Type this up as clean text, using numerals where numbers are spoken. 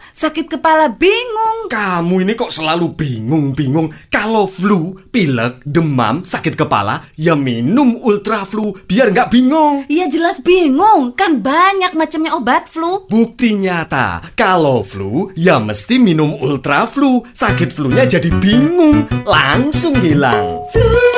sakit kepala bingung. Kamu ini kok selalu bingung-bingung. Kalau flu, pilek, demam, sakit kepala, ya minum Ultra Flu biar nggak bingung. Ya jelas bingung, kan banyak macamnya obat flu. Bukti nyata, kalau flu, ya mesti minum Ultra Flu. Sakit flunya jadi bingung, langsung hilang.